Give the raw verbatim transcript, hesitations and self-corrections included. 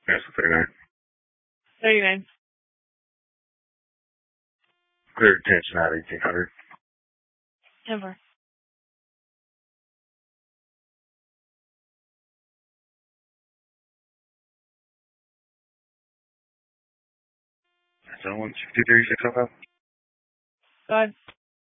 That's thirty-nine. thirty-nine. Clear attention out eighteen hundred. Over. That's one sixty-three six oh five. Go ahead.